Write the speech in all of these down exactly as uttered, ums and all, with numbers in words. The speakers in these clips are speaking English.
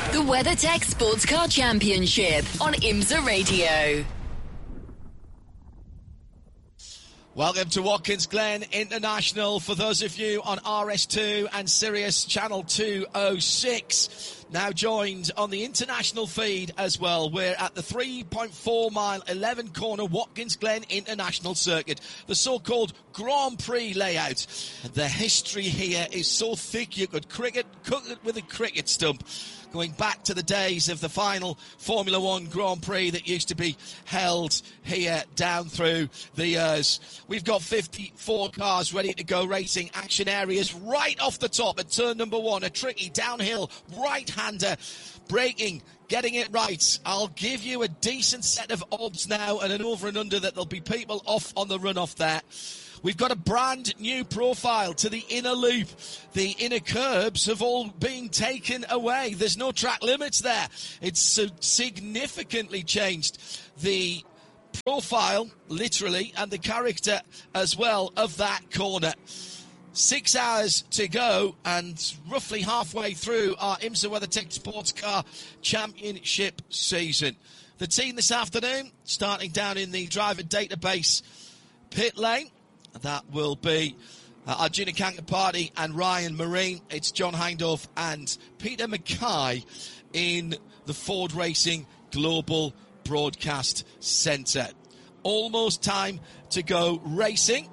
The WeatherTech Sports Car Championship on IMSA Radio. Welcome to Watkins Glen International for those of you on R S two and Sirius Channel two oh six. Now joined on the international feed as well. We're at the three point four mile, eleven corner Watkins Glen International Circuit, the so-called Grand Prix layout. And the history here is so thick you could cricket, cook it with a cricket stump. Going back to the days of the final Formula One Grand Prix that used to be held here down through the years. We've got fifty-four cars ready to go racing. Action areas right off the top at turn number one. A tricky downhill right-hander. Braking, getting it right. I'll give you a decent set of odds now and an over and under that there'll be people off on the run-off there. We've got a brand new profile to the inner loop. The inner curbs have all been taken away. There's no track limits there. It's significantly changed the profile, literally, and the character as well of that corner. Six hours to go and roughly halfway through our IMSA WeatherTech Sports Car Championship season. The team this afternoon, starting down in the driver database pit lane. That will be uh, Arjuna Kankapati and Ryan Marine. It's John Hindhaugh and Peter Mackay in the Ford Racing Global Broadcast Centre. Almost time to go racing.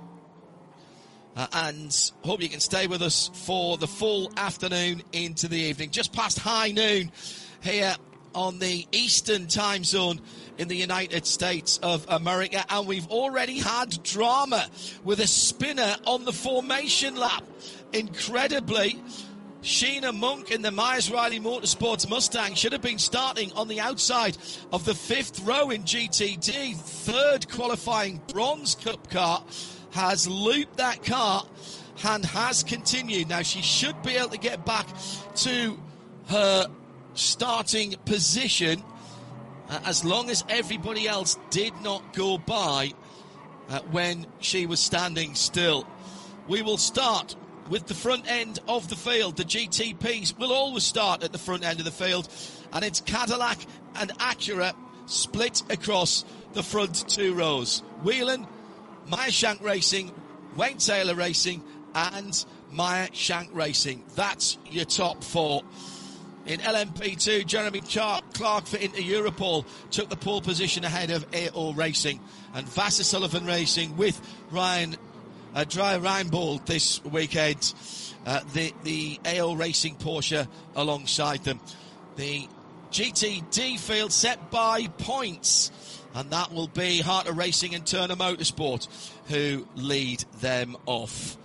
Uh, and hope you can stay with us for the full afternoon into the evening. Just past high noon here on the Eastern time zone in the United States of America, and we've already had drama with a spinner on the formation lap. Incredibly, Sheena Monk in the Myers Riley Motorsports Mustang should have been starting on the outside of the fifth row in G T D. Third qualifying Bronze Cup car has looped that car and has continued. Now she should be able to get back to her starting position uh, as long as everybody else did not go by uh, when she was standing still. We will start with the front end of the field. The G T Ps will always start at the front end of the field, and it's Cadillac and Acura split across the front two rows. Whelan, Meyer Shank Racing, Wayne Taylor Racing and Meyer Shank Racing. That's your top four. In L M P two, Jeremy Clark for Inter Europol took the pole position ahead of A O Racing, and Vassar Sullivan Racing with Ryan uh, Dry Reinbold this weekend. Uh, the the A O Racing Porsche alongside them. The G T D field set by points, and that will be Harter Racing and Turner Motorsport who lead them off.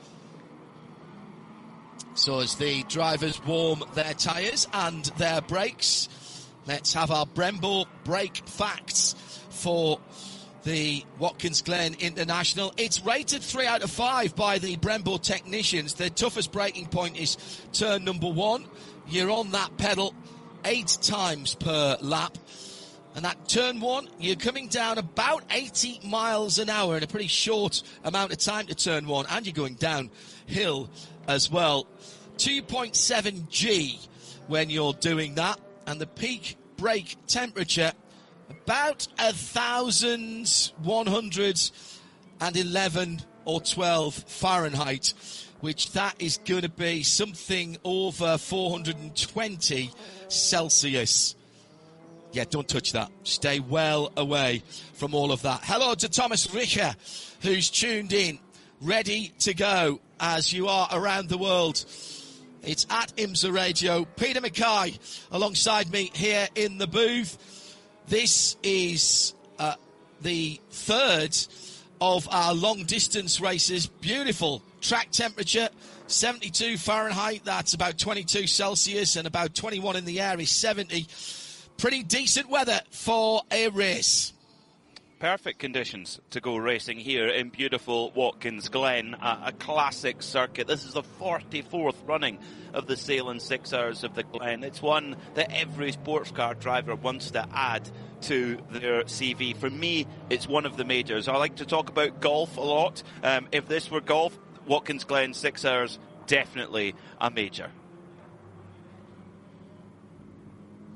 So as the drivers warm their tyres and their brakes, let's have our Brembo brake facts for the Watkins Glen International. It's rated three out of five by the Brembo technicians. The toughest braking point is turn number one. You're on that pedal eight times per lap. And that turn one, you're coming down about eighty miles an hour in a pretty short amount of time to turn one, and you're going downhill as well. two point seven G when you're doing that, and the peak brake temperature about one thousand one hundred eleven or twelve Fahrenheit, which that is going to be something over four hundred twenty Celsius. Yeah, don't touch that. Stay well away from all of that. Hello to Thomas Richer, who's tuned in, ready to go as you are around the world. It's at IMSA Radio. Peter Mackay alongside me here in the booth. This is uh, the third of our long-distance races. Beautiful track temperature, seventy-two Fahrenheit. That's about twenty-two Celsius, and about twenty-one in the air is seventy. Pretty decent weather for a race. Perfect conditions to go racing here in beautiful Watkins Glen, a, a classic circuit. This is the forty-fourth running of the Sailing Six Hours of the Glen. It's one that every sports car driver wants to add to their C V. For me, it's one of the majors. I like to talk about golf a lot. Um, if this were golf, Watkins Glen Six Hours, definitely a major.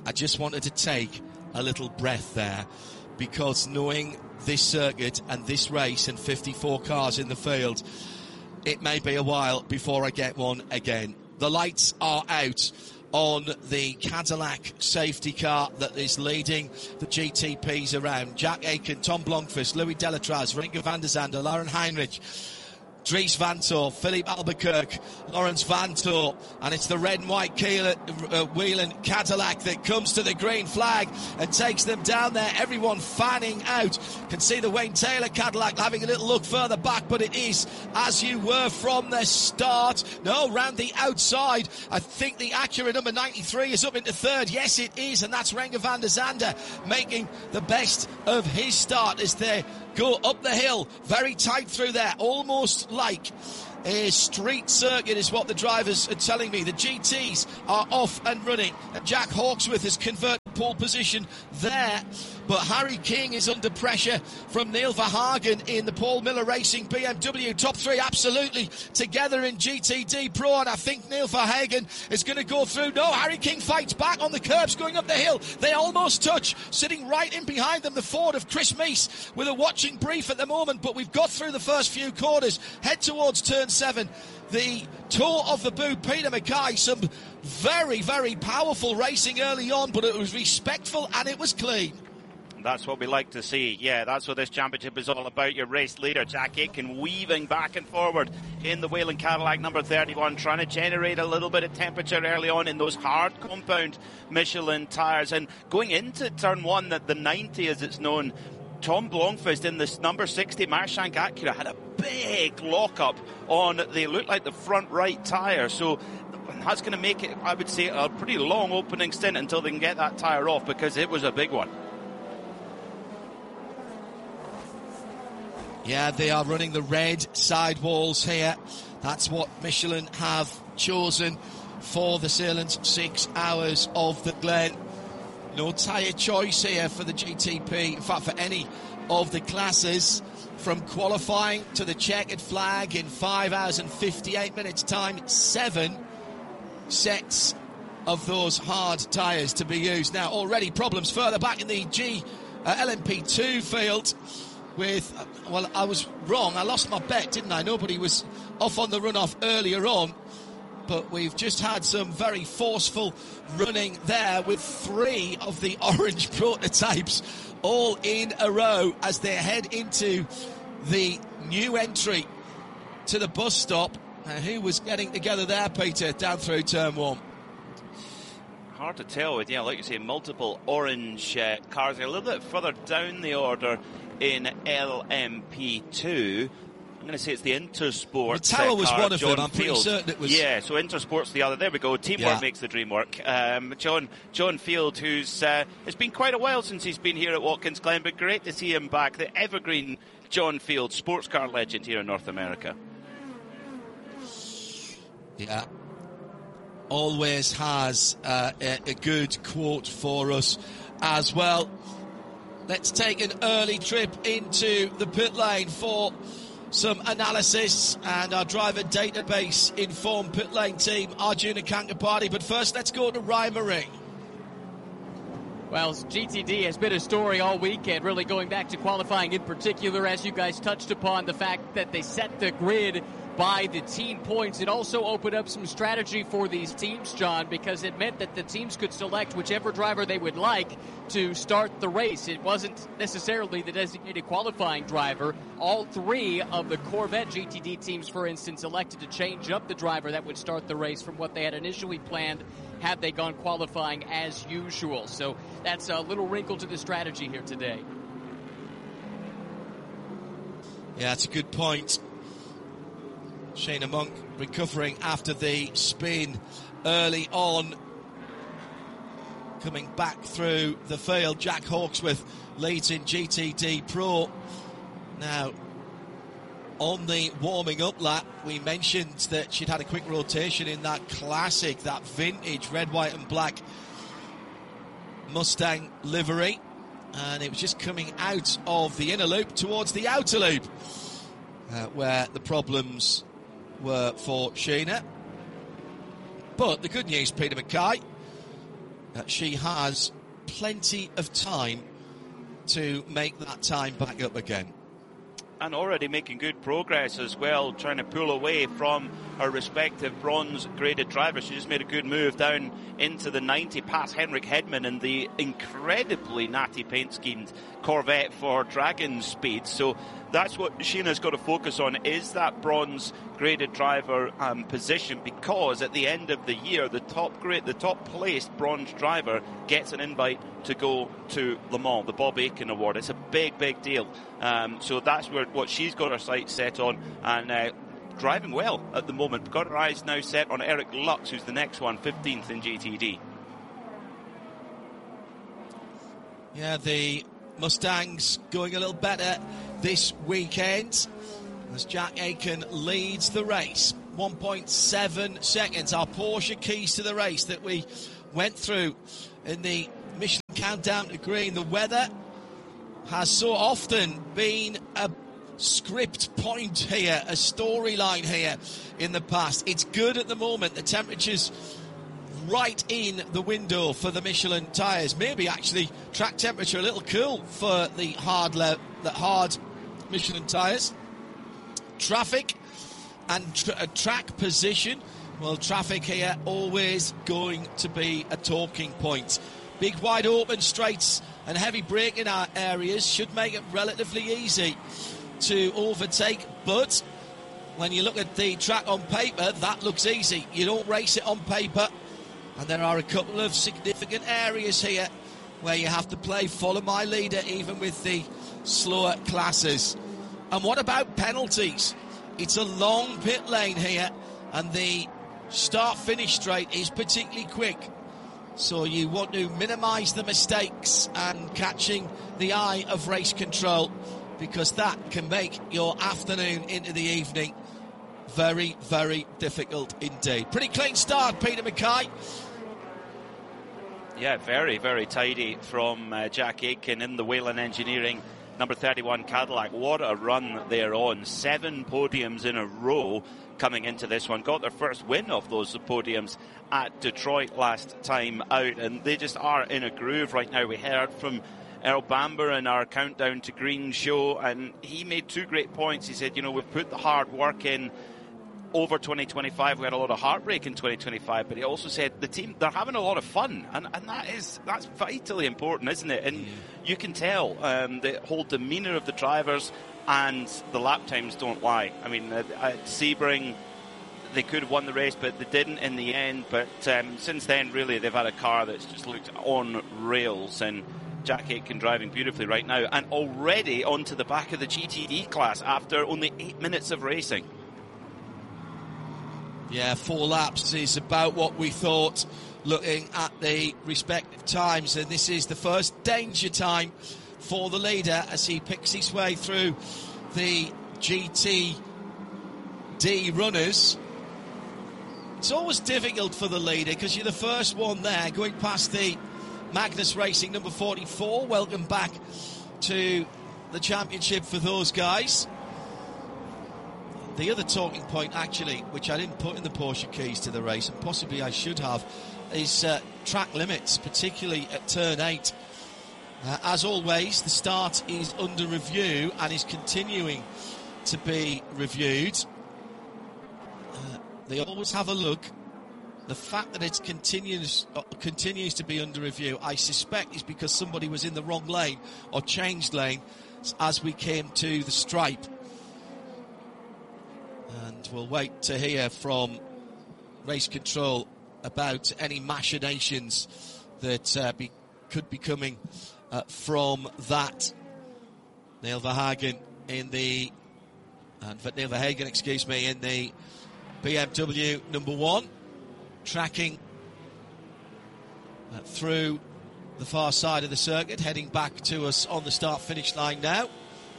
I just wanted to take a little breath there, because knowing this circuit and this race and fifty-four cars in the field, it may be a while before I get one again. The lights are out on the Cadillac safety car that is leading the G T Ps around. Jack Aitken, Tom Blomqvist, Louis Delatraz, Renger van der Zande, Lauren Heinrich, Dries Vanthoor, Philippe Albuquerque, Lawrence Vanthoor, and it's the red and white Keelan, uh, Whelan Cadillac that comes to the green flag and takes them down there. Everyone fanning out. Can see the Wayne Taylor Cadillac having a little look further back, but it is as you were from the start. No, round the outside. I think the Acura number ninety-three is up into third. Yes, it is, and that's Renger van der Zande making the best of his start as they go up the hill, very tight through there, almost like a street circuit is what the drivers are telling me. The G Ts are off and running, and Jack Hawksworth has converted pole position there, but Harry King is under pressure from Neil Verhagen in the Paul Miller Racing B M W. Top three absolutely together in G T D Pro, and I think Neil Verhagen is going to go through. No, Harry King fights back on the curbs going up the hill. They almost touch. Sitting right in behind them, the Ford of Chris Meese with a watching brief at the moment, but we've got through the first few quarters. Head towards turn seven. The tour of the boot, Peter Mackay, some very, very powerful racing early on, but it was respectful and it was clean. That's what we like to see. Yeah, that's what this championship is all about. Your race leader, Jack Aitken, weaving back and forward in the Whelen Cadillac number thirty-one, trying to generate a little bit of temperature early on in those hard compound Michelin tyres. And going into turn one, that the ninety as it's known, Tom Blomqvist in this number sixty Marshank Acura had a big lockup on the looked like the front right tyre. So that's going to make it, I would say, a pretty long opening stint until they can get that tyre off, because it was a big one. Yeah, they are running the red sidewalls here. That's what Michelin have chosen for the Sahlen's six hours of the Glen. No tyre choice here for the G T P, in fact for any of the classes, from qualifying to the checkered flag in five hours and fifty-eight minutes time. Seven sets of those hard tyres to be used. Now already problems further back in the G uh, L M P two field with, uh, well, I was wrong, I lost my bet, didn't I? Nobody was off on the runoff earlier on, but we've just had some very forceful running there with three of the orange prototypes all in a row as they head into the new entry to the bus stop. Uh, who was getting together there, Peter, down through turn one? Hard to tell with, yeah, like you say, multiple orange uh, cars. A little bit further down the order in L M P two. I'm going to say it's the Intersport. The Tower was car, one of John them, I'm pretty Field. certain it was. Yeah, so Intersport's the other. There we go. Teamwork yeah. makes the dream work. Um, John John Field, who's uh, it's been quite a while since he's been here at Watkins Glen, but great to see him back. The evergreen John Field, sports car legend here in North America. Yeah. Always has uh, a, a good quote for us as well. Let's take an early trip into the pit lane for some analysis, and our driver database informed pit lane team, Arjuna Kankapati. But first, let's go to Ryan Marie. Well, G T D has been a story all weekend, really going back to qualifying in particular, as you guys touched upon, the fact that they set the grid by the team points. It also opened up some strategy for these teams, John, because it meant that the teams could select whichever driver they would like to start the race. It wasn't necessarily the designated qualifying driver. All three of the Corvette G T D teams, for instance, elected to change up the driver that would start the race from what they had initially planned had they gone qualifying as usual. So that's a little wrinkle to the strategy here today. Yeah, that's a good point. Shayna Monk recovering after the spin early on. Coming back through the field, Jack Hawksworth leads in G T D Pro. Now, on the warming up lap, we mentioned that she'd had a quick rotation in that classic, that vintage red, white and black Mustang livery. And it was just coming out of the inner loop towards the outer loop, uh, where the problems were for Shayna. But the good news, Peter Mackay, that she has plenty of time to make that time back up again. And already making good progress as well, trying to pull away from her respective bronze graded drivers. She just made a good move down into the ninety, past Henrik Hedman in the incredibly natty paint schemed Corvette for Dragon speed. So that's what Sheena's got to focus on, is that bronze graded driver um, position, because at the end of the year, the top grade, the top placed bronze driver gets an invite to go to Le Mans, the Bob Akin Award. It's a big, big deal. Um, so that's where what she's got her sights set on, and uh, driving well at the moment. Got her eyes now set on Eric Lux, who's the next one, fifteenth in G T D. Yeah, the Mustangs going a little better this weekend as Jack Aitken leads the race. one point seven seconds. Our Porsche keys to the race that we went through in the Michelin Countdown to Green. The weather has so often been a script point here, a storyline here in the past. It's good at the moment. The temperature's right in the window for the Michelin tyres. Maybe actually track temperature a little cool for the hard le- the hard Michelin tyres. Traffic and tra- track position. Well, traffic here always going to be a talking point. Big wide open straights and heavy braking areas should make it relatively easy to overtake, but when you look at the track on paper, that looks easy. You don't race it on paper, and there are a couple of significant areas here where you have to play follow my leader, even with the slower classes. And what about penalties? It's a long pit lane here, and the start-finish straight is particularly quick. So you want to minimise the mistakes and catching the eye of race control, because that can make your afternoon into the evening very, very difficult indeed. Pretty clean start, Peter Mackay. Yeah, very, very tidy from uh, Jack Aitken in the Whelen Engineering number thirty-one Cadillac. What a run they're on. Seven podiums in a row coming into this one. Got their first win of those podiums at Detroit last time out, and they just are in a groove right now. We heard from Earl Bamber in our Countdown to Green show, and he made two great points. He said, you know, we've put the hard work in over twenty twenty-five. We had a lot of heartbreak in twenty twenty-five, but he also said the team, they're having a lot of fun, and, and that is that's vitally important, isn't it? And yeah. you can tell um, the whole demeanour of the drivers, and the lap times don't lie. I mean, at, at Sebring, they could have won the race, but they didn't in the end. But um, since then, really, they've had a car that's just looked on rails, and Jack Aitken driving beautifully right now, and already onto the back of the G T D class after only eight minutes of racing. Yeah, four laps is about what we thought, looking at the respective times, and this is the first danger time for the leader as he picks his way through the G T D runners. It's always difficult for the leader because you're the first one there, going past the Magnus Racing number forty-four. Welcome back to the championship for those guys. The other talking point, actually, which I didn't put in the Porsche keys to the race, and possibly I should have, is uh, track limits, particularly at turn eight. Uh, as always, the start is under review and is continuing to be reviewed. Uh, they always have a look. The fact that it continues uh, continues to be under review, I suspect, is because somebody was in the wrong lane or changed lane as we came to the stripe. And we'll wait to hear from race control about any machinations that uh, be, could be coming uh, from that. Neil Verhagen in the, and Neil Verhagen, excuse me, in the B M W number one, tracking uh, through the far side of the circuit, heading back to us on the start-finish line now.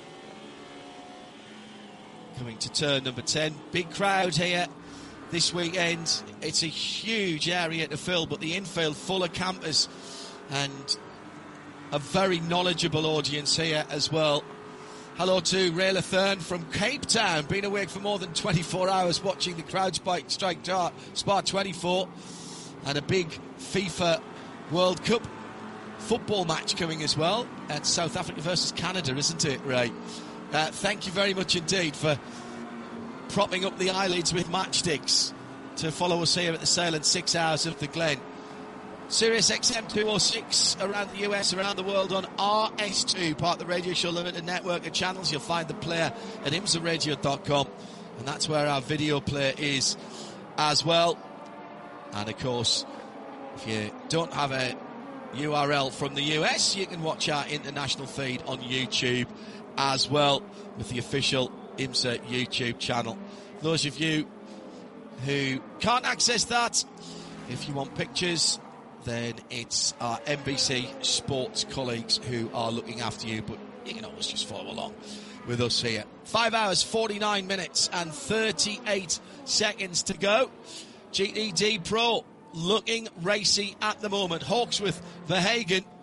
Coming to turn number ten. Big crowd here this weekend. It's a huge area to fill, but the infield full of campers and a very knowledgeable audience here as well. Hello to Ray Lathern from Cape Town. Been awake for more than twenty-four hours watching the crowd spike strike Spa twenty-four. And a big FIFA World Cup football match coming as well at South Africa versus Canada, isn't it, Ray? Uh, thank you very much indeed for propping up the eyelids with matchsticks to follow us here at the Sale and Six Hours of the Glen. Sirius X M two oh six around the U S, around the world on R S two, part of the Radio Show Limited network of channels. You'll find the player at imsa radio dot com, and that's where our video player is as well. And of course, if you don't have a U R L from the U S, you can watch our international feed on YouTube as well with the official IMSA YouTube channel. Those of you who can't access that, if you want pictures, then it's our N B C Sports colleagues who are looking after you, but you can always just follow along with us here. Five hours, forty-nine minutes and thirty-eight seconds to go. G T D Pro looking racy at the moment. Hawksworth, Verhagen